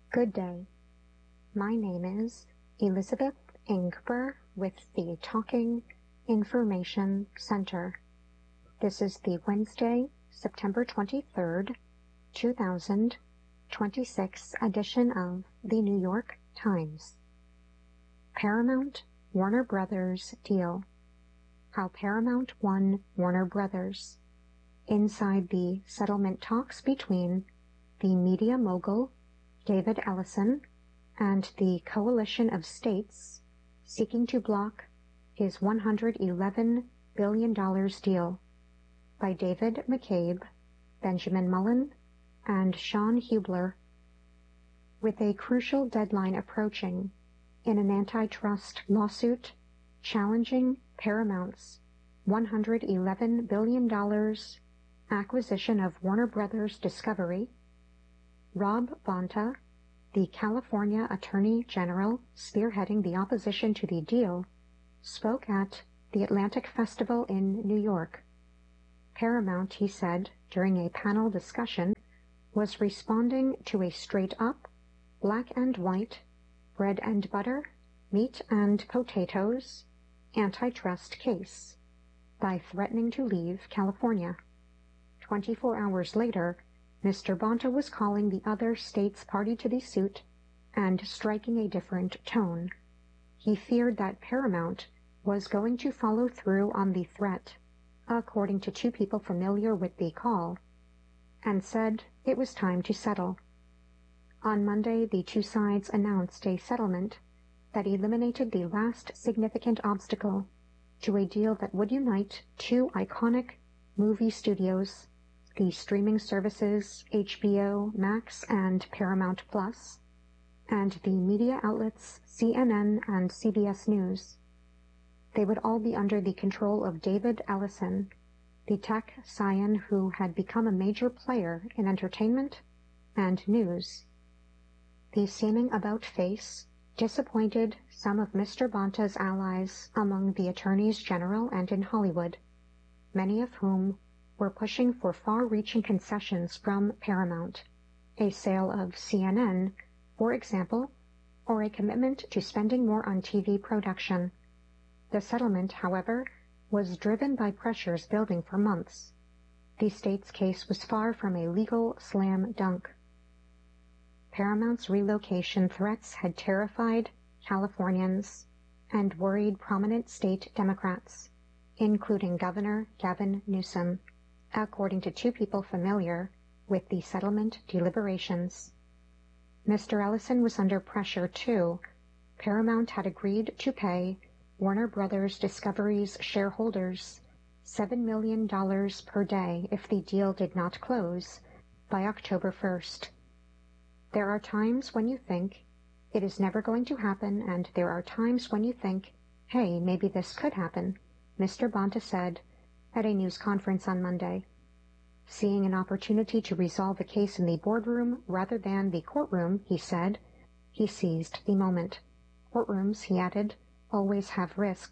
Good day. My name is Elizabeth Ingber with the Talking Information Center. This is the Wednesday, September 23rd, 2026 edition of the New York Times. Paramount Warner Brothers deal. How Paramount won Warner Brothers. Inside the settlement talks between the media mogul David Ellison and the coalition of states seeking to block his $111 billion deal, by David McCabe, Benjamin Mullen, and Sean Hubler. With a crucial deadline approaching in an antitrust lawsuit challenging Paramount's $111 billion acquisition of Warner Brothers Discovery, Rob Bonta, the California Attorney General spearheading the opposition to the deal, spoke at the Atlantic Festival in New York. Paramount, he said during a panel discussion, was responding to a straight-up, black and white, bread and butter, meat and potatoes antitrust case by threatening to leave California. 24 hours later, Mr. Bonta was calling the other states party to the suit and striking a different tone. He feared that Paramount was going to follow through on the threat, according to two people familiar with the call, and said it was time to settle. On Monday, the two sides announced a settlement that eliminated the last significant obstacle to a deal that would unite two iconic movie studios, the streaming services HBO Max and Paramount Plus, and the media outlets CNN and CBS News. They would all be under the control of David Ellison, the tech scion who had become a major player in entertainment and news. The seeming about-face disappointed some of Mr. Bonta's allies among the attorneys general and in Hollywood, many of whom were pushing for far-reaching concessions from Paramount, a sale of CNN, for example, or a commitment to spending more on TV production. The settlement, however, was driven by pressures building for months. The state's case was far from a legal slam dunk. Paramount's relocation threats had terrified Californians and worried prominent state Democrats, including Governor Gavin Newsom, according to two people familiar with the settlement deliberations. Mr. Ellison was under pressure, too. Paramount had agreed to pay Warner Brothers Discovery's shareholders $7 million per day if the deal did not close by October 1st. There are times when you think it is never going to happen, and there are times when you think, hey, maybe this could happen, Mr. Bonta said at a news conference on Monday. Seeing an opportunity to resolve the case in the boardroom rather than the courtroom, he said, he seized the moment. Courtrooms, he added, always have risk.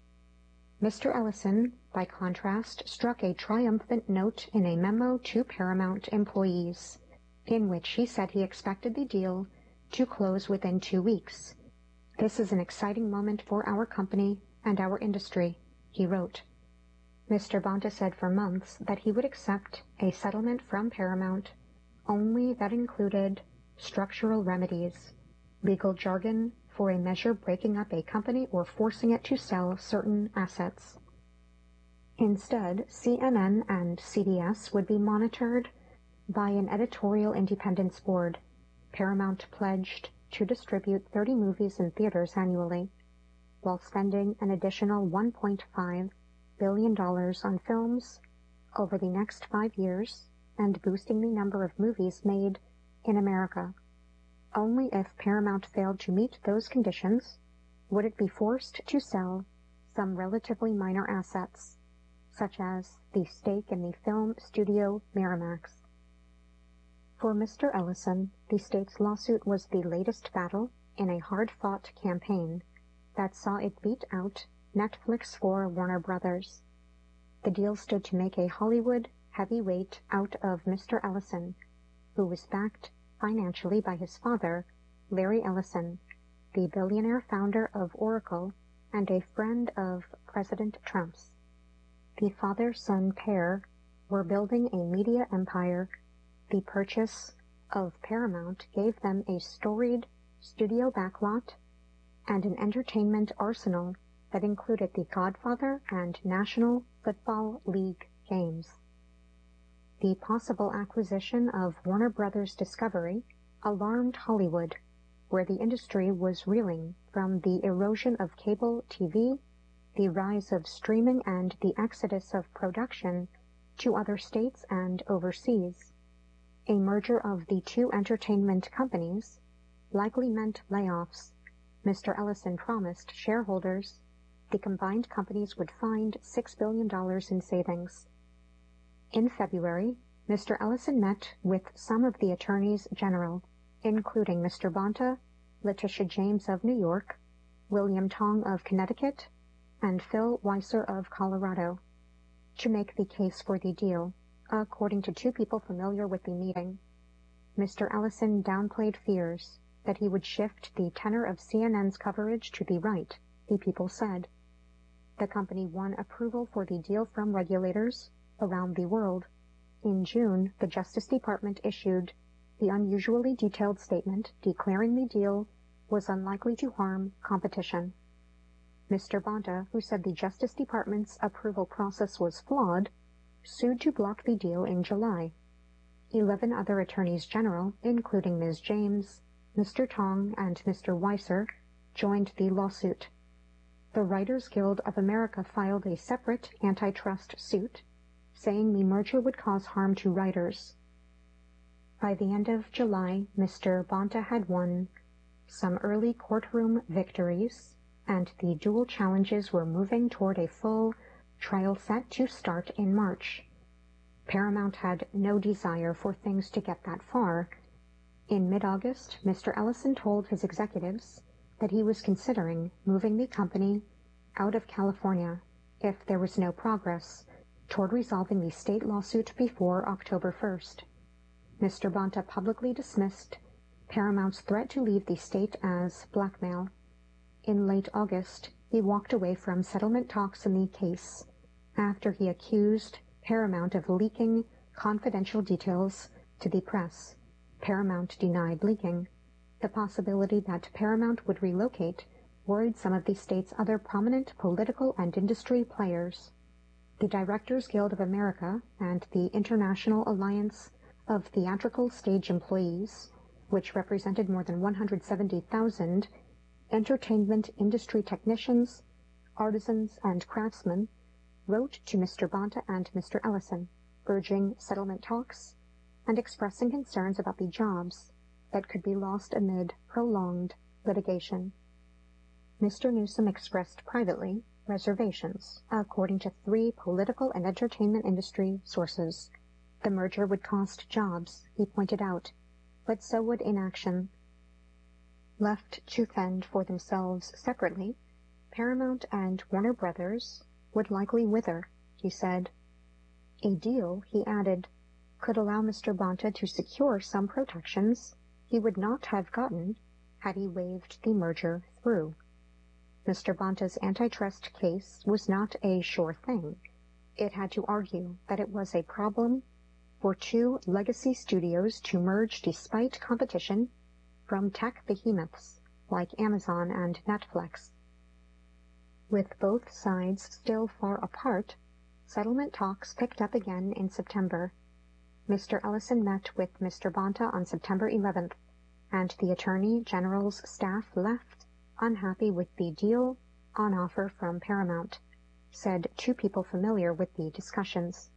Mr. Ellison, by contrast, struck a triumphant note in a memo to Paramount employees, in which he said he expected the deal to close within 2 weeks. This is an exciting moment for our company and our industry, he wrote. Mr. Bonta said for months that he would accept a settlement from Paramount only that included structural remedies, legal jargon for a measure breaking up a company or forcing it to sell certain assets. Instead, CNN and CBS would be monitored by an editorial independence board. Paramount pledged to distribute 30 movies in theaters annually, while spending an additional $1.5 billion on films over the next 5 years and boosting the number of movies made in America. Only if Paramount failed to meet those conditions would it be forced to sell some relatively minor assets, such as the stake in the film studio Miramax. For Mr. Ellison, the state's lawsuit was the latest battle in a hard-fought campaign that saw it beat out Netflix for Warner Brothers. The deal stood to make a Hollywood heavyweight out of Mr. Ellison, who was backed financially by his father, Larry Ellison, the billionaire founder of Oracle and a friend of President Trump's. The father-son pair were building a media empire. The purchase of Paramount gave them a storied studio backlot and an entertainment arsenal that included The Godfather and National Football League games. The possible acquisition of Warner Brothers Discovery alarmed Hollywood, where the industry was reeling from the erosion of cable TV, the rise of streaming, and the exodus of production to other states and overseas. A merger of the two entertainment companies likely meant layoffs. Mr. Ellison promised shareholders the combined companies would find $6 billion in savings. In February, Mr. Ellison met with some of the attorneys general, including Mr. Bonta, Letitia James of New York, William Tong of Connecticut, and Phil Weiser of Colorado, to make the case for the deal, according to two people familiar with the meeting. Mr. Ellison downplayed fears that he would shift the tenor of CNN's coverage to the right, the people said. The company won approval for the deal from regulators around the world. In June, the Justice Department issued the unusually detailed statement declaring the deal was unlikely to harm competition. Mr. Bonta, who said the Justice Department's approval process was flawed, sued to block the deal in July. 11 other attorneys general, including Ms. James, Mr. Tong, and Mr. Weiser, joined the lawsuit. The Writers Guild of America filed a separate antitrust suit, saying the merger would cause harm to writers. By the end of July, Mr. Bonta had won some early courtroom victories, and the dual challenges were moving toward a full trial set to start in March. Paramount had no desire for things to get that far. In mid-August, Mr. Ellison told his executives that he was considering moving the company out of California if there was no progress toward resolving the state lawsuit before October 1st. Mr. Bonta publicly dismissed Paramount's threat to leave the state as blackmail. In late August, he walked away from settlement talks in the case after he accused Paramount of leaking confidential details to the press. Paramount denied leaking. The possibility that Paramount would relocate worried some of the state's other prominent political and industry players. The Directors Guild of America and the International Alliance of Theatrical Stage Employees, which represented more than 170,000 entertainment industry technicians, artisans, and craftsmen, wrote to Mr. Bonta and Mr. Ellison, urging settlement talks and expressing concerns about the jobs that could be lost amid prolonged litigation. Mr. Newsom expressed privately reservations, according to 3 political and entertainment industry sources. The merger would cost jobs, he pointed out, but so would inaction. Left to fend for themselves separately, Paramount and Warner Brothers would likely wither, he said. A deal, he added, could allow Mr. Bonta to secure some protections he would not have gotten had he waved the merger through. Mr. Bonta's antitrust case was not a sure thing. It had to argue that it was a problem for 2 legacy studios to merge despite competition from tech behemoths like Amazon and Netflix. With both sides still far apart, settlement talks picked up again in September. Mr. Ellison met with Mr. Bonta on September 11th, and the Attorney General's staff left unhappy with the deal on offer from Paramount, said 2 people familiar with the discussions.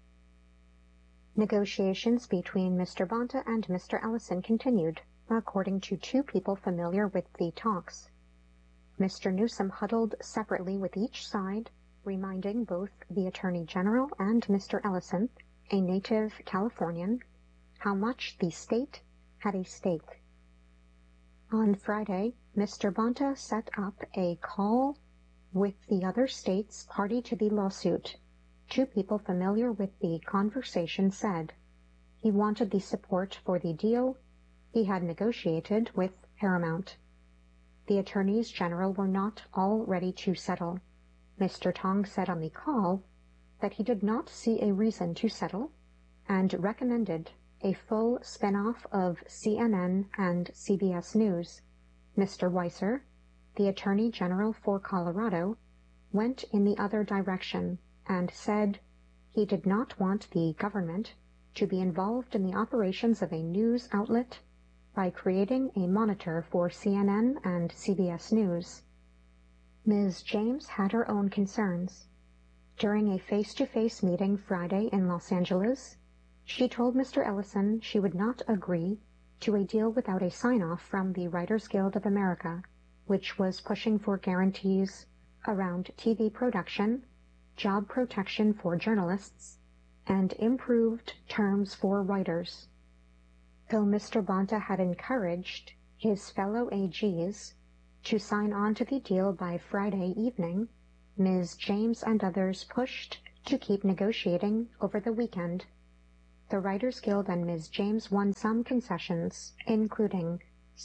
Negotiations between Mr. Bonta and Mr. Ellison continued, according to 2 people familiar with the talks. Mr. Newsom huddled separately with each side, reminding both the Attorney General and Mr. Ellison, a native Californian, how much the state had a stake. On Friday, Mr. Bonta set up a call with the other states party to the lawsuit. 2 people familiar with the conversation said he wanted the support for the deal he had negotiated with Paramount. The attorneys general were not all ready to settle. Mr. Tong said on the call that he did not see a reason to settle and recommended a full spin-off of CNN and CBS News. Mr. Weiser, the Attorney General for Colorado, went in the other direction and said he did not want the government to be involved in the operations of a news outlet by creating a monitor for CNN and CBS News. Ms. James had her own concerns. During a face-to-face meeting Friday in Los Angeles, she told Mr. Ellison she would not agree to a deal without a sign-off from the Writers Guild of America, which was pushing for guarantees around TV production, job protection for journalists, and improved terms for writers. Though Mr. Bonta had encouraged his fellow AGs to sign on to the deal by Friday evening, Ms. James and others pushed to keep negotiating over the weekend. The Writers Guild and Ms. James won some concessions, including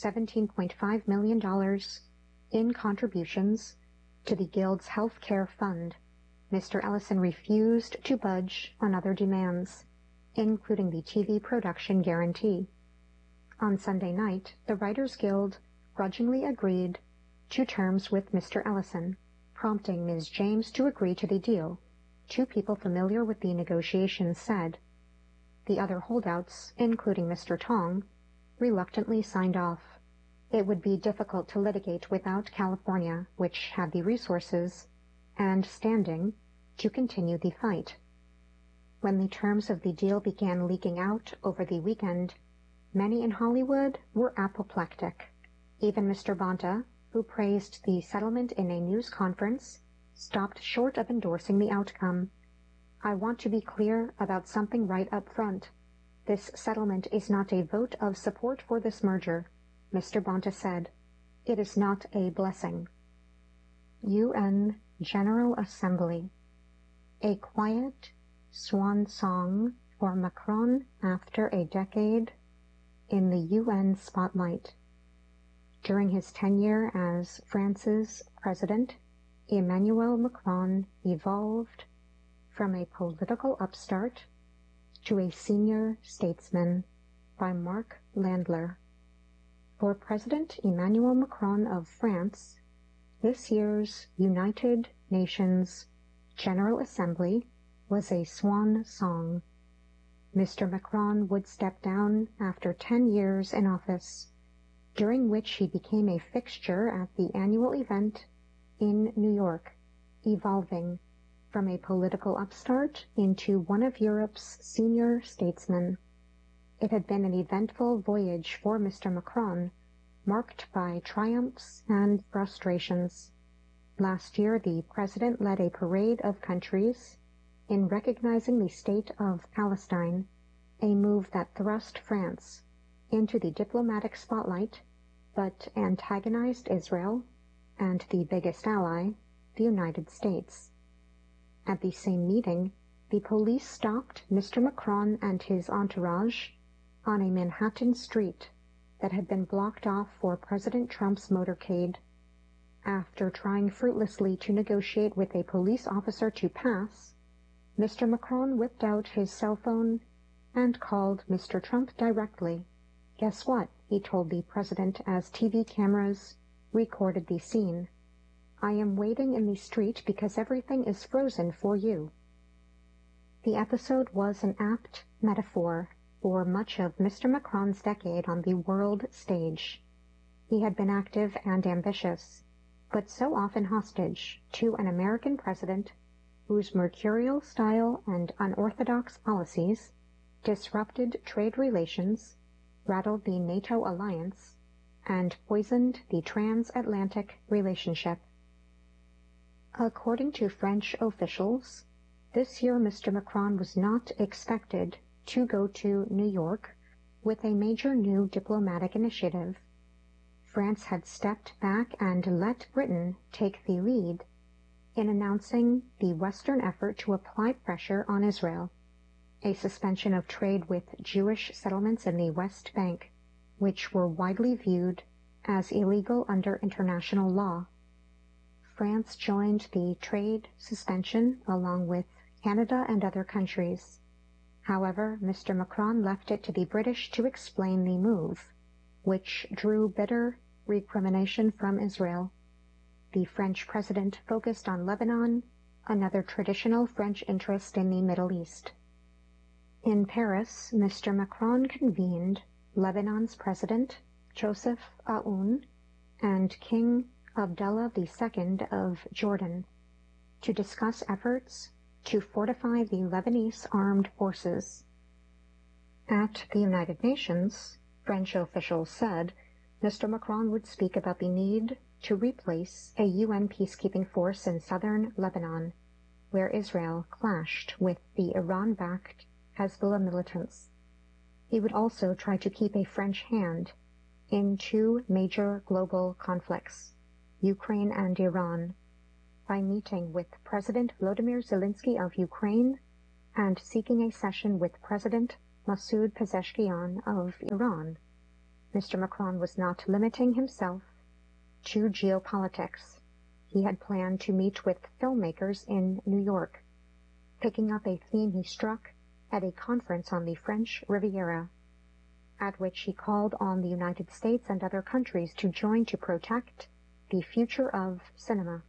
$17.5 million in contributions to the Guild's health care fund. Mr. Ellison refused to budge on other demands, including the TV production guarantee. On Sunday night, the Writers Guild grudgingly agreed to terms with Mr. Ellison, prompting Ms. James to agree to the deal, two people familiar with the negotiations said. The other holdouts, including Mr. Tong, reluctantly signed off. It would be difficult to litigate without California, which had the resources and standing to continue the fight. When the terms of the deal began leaking out over the weekend, many in Hollywood were apoplectic. Even Mr. Bonta, who praised the settlement in a news conference, stopped short of endorsing the outcome. I want to be clear about something right up front. This settlement is not a vote of support for this merger, Mr. Bonta said. It is not a blessing. UN General Assembly. A quiet swan song for Macron after a decade in the UN spotlight. During his tenure as France's president, Emmanuel Macron evolved from a political upstart to a senior statesman, by Mark Landler. For President Emmanuel Macron of France, this year's United Nations General Assembly was a swan song. Mr. Macron would step down after 10 years in office, during which he became a fixture at the annual event in New York, evolving from a political upstart into one of Europe's senior statesmen. It had been an eventful voyage for Mr. Macron, marked by triumphs and frustrations. Last year, the president led a parade of countries in recognizing the state of Palestine, a move that thrust France into the diplomatic spotlight, but antagonized Israel and the biggest ally, the United States. At the same meeting, the police stopped Mr. Macron and his entourage on a Manhattan street that had been blocked off for President Trump's motorcade. After trying fruitlessly to negotiate with a police officer to pass, Mr. Macron whipped out his cell phone and called Mr. Trump directly. Guess what? He told the president as TV cameras recorded the scene. I am waiting in the street because everything is frozen for you. The episode was an apt metaphor for much of Mr. Macron's decade on the world stage. He had been active and ambitious, but so often hostage to an American president whose mercurial style and unorthodox policies disrupted trade relations, rattled the NATO alliance, and poisoned the transatlantic relationship. According to French officials, this year Mr. Macron was not expected to go to New York with a major new diplomatic initiative. France had stepped back and let Britain take the lead in announcing the Western effort to apply pressure on Israel, a suspension of trade with Jewish settlements in the West Bank, which were widely viewed as illegal under international law. France joined the trade suspension along with Canada and other countries. However, Mr. Macron left it to the British to explain the move, which drew bitter recrimination from Israel. The French president focused on Lebanon, another traditional French interest in the Middle East. In Paris, Mr. Macron convened Lebanon's president, Joseph Aoun, and King Abdullah II of Jordan to discuss efforts to fortify the Lebanese armed forces. At the United Nations, French officials said Mr. Macron would speak about the need to replace a UN peacekeeping force in southern Lebanon, where Israel clashed with the Iran-backed Hezbollah militants. He would also try to keep a French hand in two major global conflicts, Ukraine and Iran, by meeting with President Volodymyr Zelensky of Ukraine and seeking a session with President Masoud Pezeshkian of Iran. Mr. Macron was not limiting himself to geopolitics. He had planned to meet with filmmakers in New York, picking up a theme he struck at a conference on the French Riviera, at which he called on the United States and other countries to join to protect the future of cinema.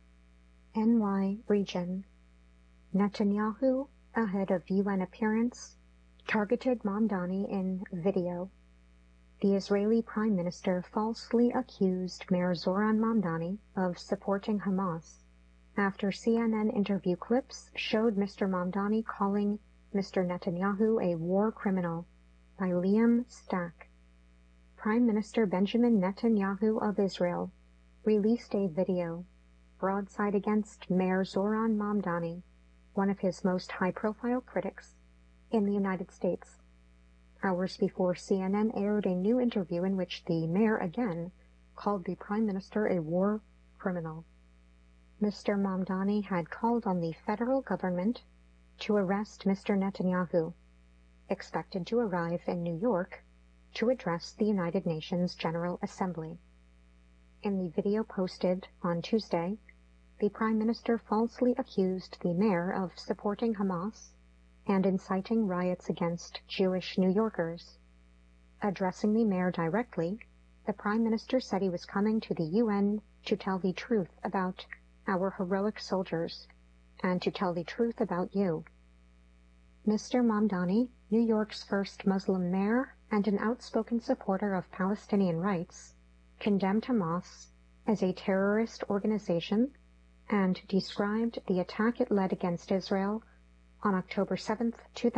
NY region. Netanyahu, ahead of UN appearance, targeted Mamdani in video. The Israeli Prime Minister falsely accused Mayor Zoran Mamdani of supporting Hamas after CNN interview clips showed Mr. Mamdani calling Mr. Netanyahu a war criminal by Liam Stack. Prime Minister Benjamin Netanyahu of Israel released a video broadside against Mayor Zoran Mamdani, one of his most high-profile critics in the United States, hours before CNN aired a new interview in which the mayor again called the Prime Minister a war criminal. Mr. Mamdani had called on the federal government to arrest Mr. Netanyahu, expected to arrive in New York to address the United Nations General Assembly. In the video posted on Tuesday, the Prime Minister falsely accused the mayor of supporting Hamas and inciting riots against Jewish New Yorkers. Addressing the mayor directly, the Prime Minister said he was coming to the UN to tell the truth about our heroic soldiers and to tell the truth about you. Mr. Mamdani, New York's first Muslim mayor and an outspoken supporter of Palestinian rights, condemned Hamas as a terrorist organization and described the attack it led against Israel on October 7,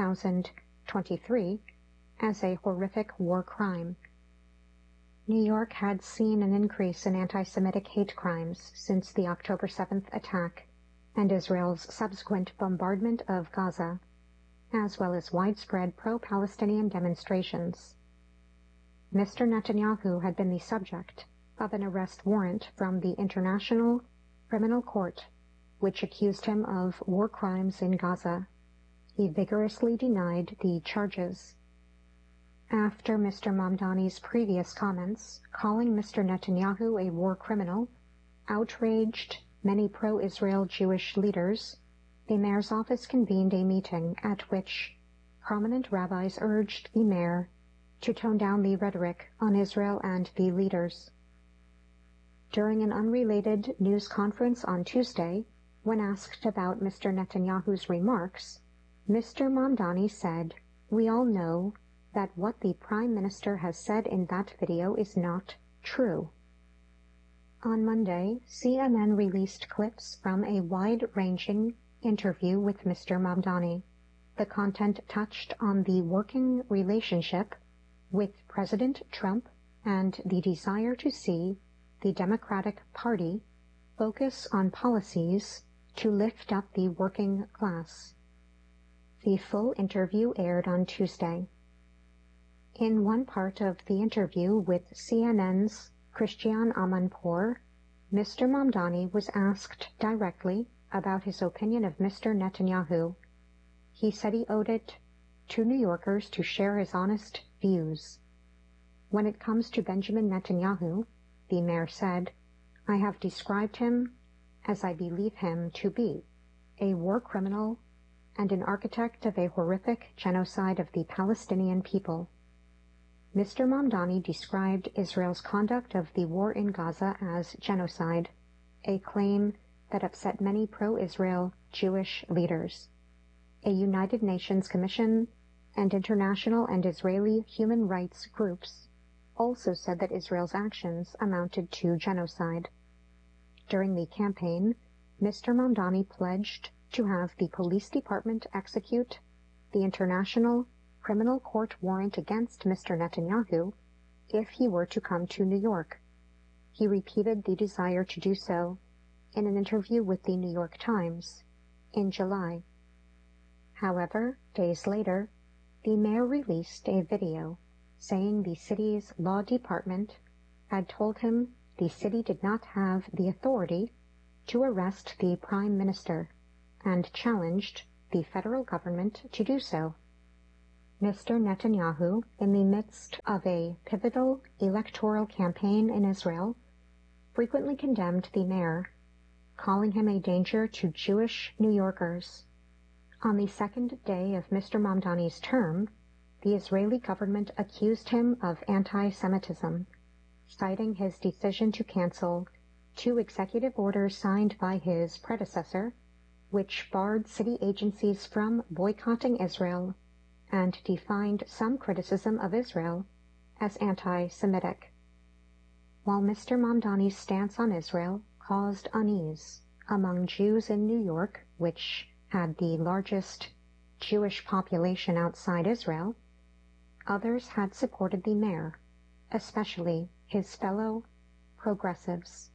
2023, as a horrific war crime. New York had seen an increase in anti-Semitic hate crimes since the October 7th attack and Israel's subsequent bombardment of Gaza, as well as widespread pro-Palestinian demonstrations. Mr. Netanyahu had been the subject of an arrest warrant from the International Criminal Court, which accused him of war crimes in Gaza. He vigorously denied the charges. After Mr. Mamdani's previous comments, calling Mr. Netanyahu a war criminal, outraged many pro-Israel Jewish leaders, the mayor's office convened a meeting at which prominent rabbis urged the mayor to tone down the rhetoric on Israel and the leaders. During an unrelated news conference on Tuesday, when asked about Mr. Netanyahu's remarks, Mr. Mamdani said, "We all know that what the Prime Minister has said in that video is not true." On Monday, CNN released clips from a wide-ranging interview with Mr. Mamdani. The content touched on the working relationship with President Trump and the desire to see the Democratic Party focus on policies to lift up the working class. The full interview aired on Tuesday. In one part of the interview with CNN's Christiane Amanpour, Mr. Mamdani was asked directly about his opinion of Mr. Netanyahu. He said he owed it to New Yorkers to share his honest views. When it comes to Benjamin Netanyahu, the mayor said, I have described him as I believe him to be, a war criminal and an architect of a horrific genocide of the Palestinian people. Mr. Mamdani described Israel's conduct of the war in Gaza as genocide, a claim that upset many pro-Israel Jewish leaders. A United Nations Commission and international and Israeli human rights groups also said that Israel's actions amounted to genocide. During the campaign, Mr. Mamdani pledged to have the police department execute the International Criminal Court warrant against Mr. Netanyahu if he were to come to New York. He repeated the desire to do so in an interview with the New York Times in July. However, days later, the mayor released a video saying the city's law department had told him the city did not have the authority to arrest the prime minister and challenged the federal government to do so. Mr. Netanyahu, in the midst of a pivotal electoral campaign in Israel, frequently condemned the mayor, calling him a danger to Jewish New Yorkers. On the second day of Mr. Mamdani's term, the Israeli government accused him of anti-Semitism, citing his decision to cancel 2 executive orders signed by his predecessor, which barred city agencies from boycotting Israel and defined some criticism of Israel as anti-Semitic. While Mr. Mamdani's stance on Israel caused unease among Jews in New York, which had the largest Jewish population outside Israel, others had supported the mayor, especially his fellow progressives.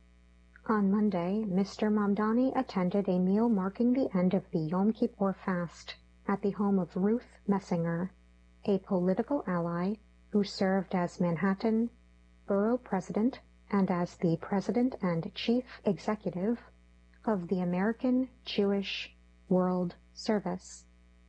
On Monday, Mr. Mamdani attended a meal marking the end of the Yom Kippur fast at the home of Ruth Messinger, a political ally who served as Manhattan borough president and as the president and chief executive of the American Jewish World Service.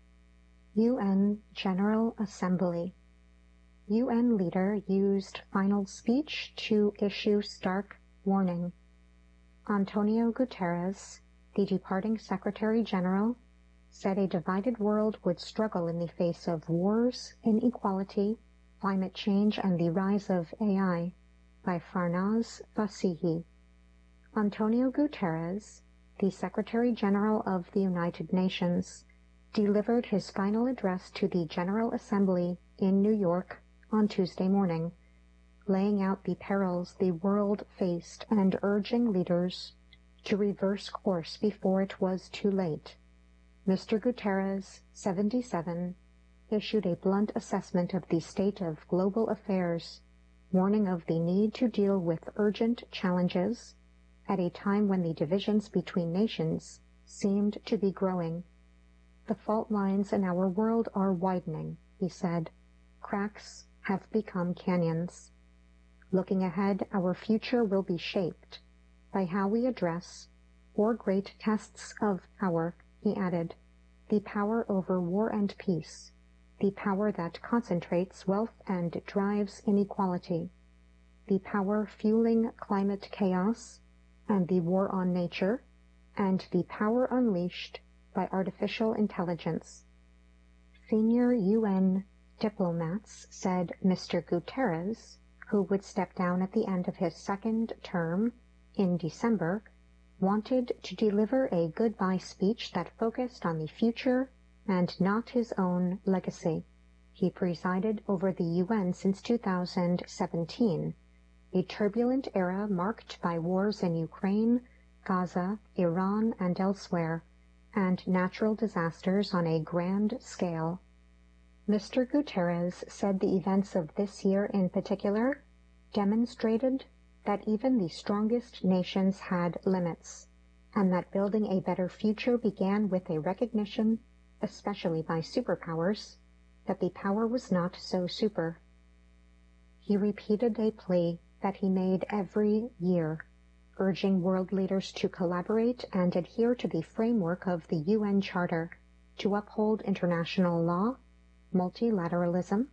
UN General Assembly. UN leader used final speech to issue stark warning. Antonio Guterres, the departing Secretary General, said a divided world would struggle in the face of wars, inequality, climate change, and the rise of AI, by Farnaz Fasihi. Antonio Guterres, the Secretary General of the United Nations, delivered his final address to the General Assembly in New York on Tuesday morning, laying out the perils the world faced and urging leaders to reverse course before it was too late. Mr. Guterres, 77, issued a blunt assessment of the state of global affairs, warning of the need to deal with urgent challenges at a time when the divisions between nations seemed to be growing. The fault lines in our world are widening, he said. Cracks have become canyons. Looking ahead, our future will be shaped by how we address 4 great tests of power, he added. The power over war and peace, the power that concentrates wealth and drives inequality, the power fueling climate chaos and the war on nature, and the power unleashed by artificial intelligence. Senior UN diplomats said Mr. Guterres, who would step down at the end of his second term in December, wanted to deliver a goodbye speech that focused on the future and not his own legacy. He presided over the UN since 2017, a turbulent era marked by wars in Ukraine, Gaza, Iran, and elsewhere, and natural disasters on a grand scale. Mr. Guterres said the events of this year in particular demonstrated that even the strongest nations had limits, and that building a better future began with a recognition, especially by superpowers, that the power was not so super. He repeated a plea that he made every year, urging world leaders to collaborate and adhere to the framework of the UN Charter, to uphold international law, multilateralism,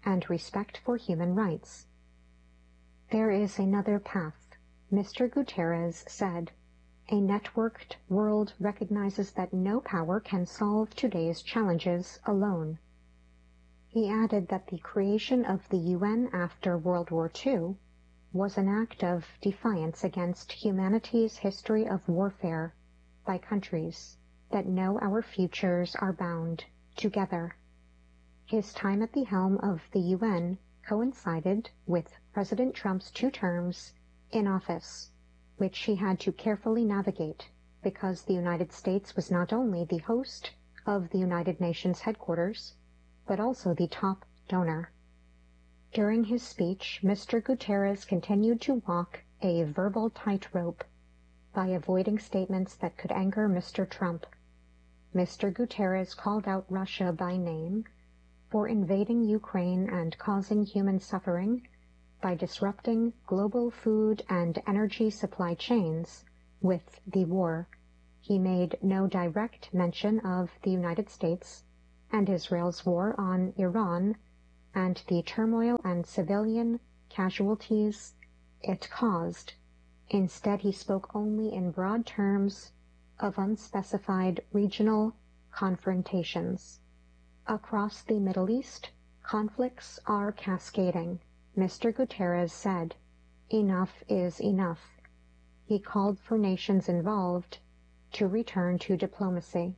and respect for human rights. There is another path, Mr. Guterres said. A networked world recognizes that no power can solve today's challenges alone. He added that the creation of the UN after World War II was an act of defiance against humanity's history of warfare by countries that know our futures are bound together. His time at the helm of the UN coincided with President Trump's 2 terms in office, which he had to carefully navigate because the United States was not only the host of the United Nations headquarters, but also the top donor. During his speech, Mr. Guterres continued to walk a verbal tightrope by avoiding statements that could anger Mr. Trump. Mr. Guterres called out Russia by name for invading Ukraine and causing human suffering by disrupting global food and energy supply chains with the war. He made no direct mention of the United States and Israel's war on Iran and the turmoil and civilian casualties it caused. Instead, he spoke only in broad terms of unspecified regional confrontations. Across the Middle East, conflicts are cascading. Mr. Guterres said, "Enough is enough." He called for nations involved to return to diplomacy.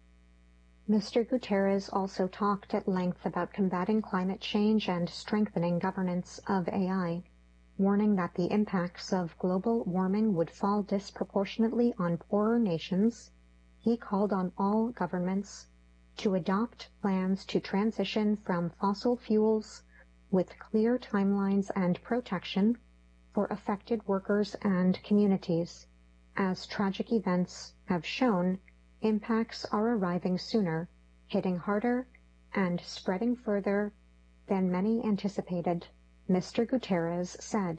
Mr. Guterres also talked at length about combating climate change and strengthening governance of AI, warning that the impacts of global warming would fall disproportionately on poorer nations. He called on all governments to adopt plans to transition from fossil fuels with clear timelines and protection for affected workers and communities. As tragic events have shown, impacts are arriving sooner, hitting harder, and spreading further than many anticipated, Mr. Guterres said.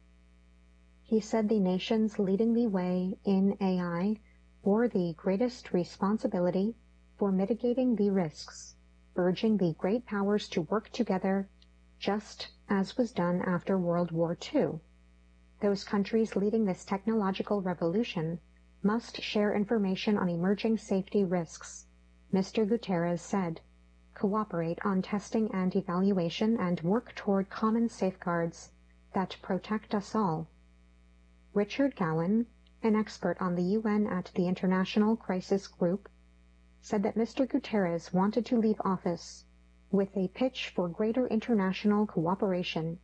He said the nations leading the way in AI bore the greatest responsibility for mitigating the risks, urging the great powers to work together just as was done after World War II. Those countries leading this technological revolution must share information on emerging safety risks, Mr. Guterres said, cooperate on testing and evaluation, and work toward common safeguards that protect us all. Richard Gowan, an expert on the UN at the International Crisis Group, said that Mr. Guterres wanted to leave office with a pitch for greater international cooperation.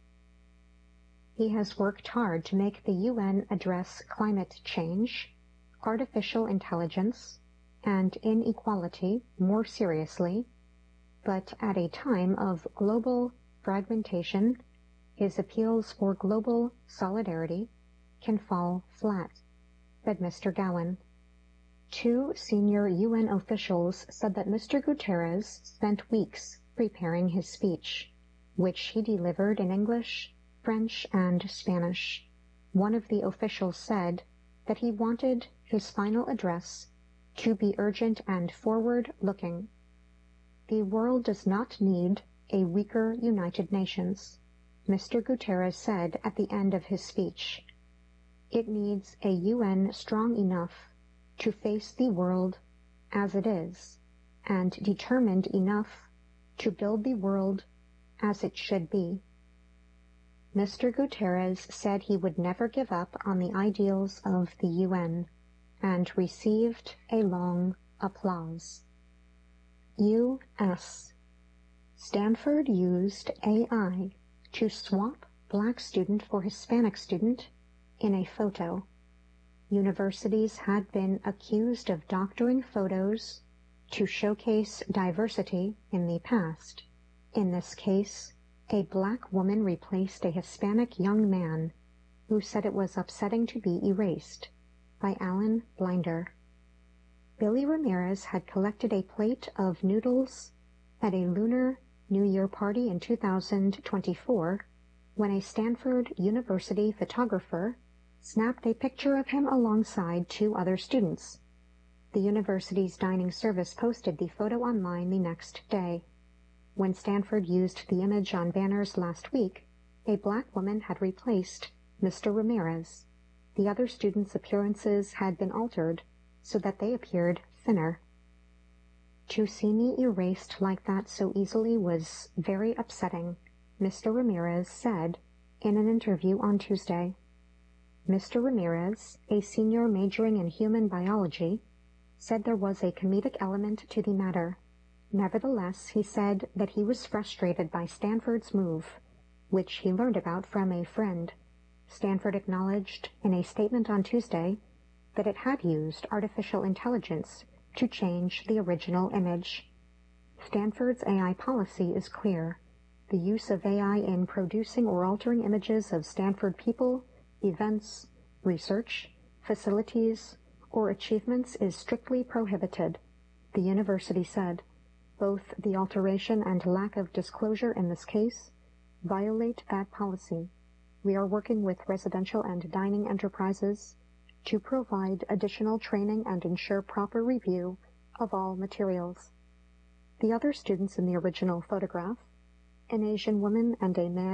He has worked hard to make the UN address climate change, artificial intelligence, and inequality more seriously, but at a time of global fragmentation, his appeals for global solidarity can fall flat, said Mr. Gowan. 2 senior UN officials said that Mr. Guterres spent weeks preparing his speech, which he delivered in English, French, and Spanish. One of the officials said that he wanted his final address to be urgent and forward-looking. The world does not need a weaker United Nations, Mr. Guterres said at the end of his speech. It needs a UN strong enough to face the world as it is, and determined enough to build the world as it should be. Mr. Guterres said he would never give up on the ideals of the UN, and received a long applause. U.S. Stanford used AI to swap Black student for Hispanic student in a photo. Universities had been accused of doctoring photos to showcase diversity in the past. In this case, a Black woman replaced a Hispanic young man who said it was upsetting to be erased, by Alan Blinder. Billy Ramirez had collected a plate of noodles at a Lunar New Year party in 2024 when a Stanford University photographer snapped a picture of him alongside 2 other students. The university's dining service posted the photo online the next day. When Stanford used the image on banners last week, a black woman had replaced Mr. Ramirez. The other students' appearances had been altered so that they appeared thinner. To see me erased like that so easily was very upsetting, Mr. Ramirez said in an interview on Tuesday. Mr. Ramirez, a senior majoring in human biology, said there was a comedic element to the matter. Nevertheless, he said that he was frustrated by Stanford's move, which he learned about from a friend. Stanford acknowledged in a statement on Tuesday that it had used artificial intelligence to change the original image. Stanford's AI policy is clear. The use of AI in producing or altering images of Stanford people, events, research, facilities, or achievements is strictly prohibited, the university said. Both the alteration and lack of disclosure in this case violate that policy. We are working with residential and dining enterprises to provide additional training and ensure proper review of all materials. The other students in the original photograph, an Asian woman and a man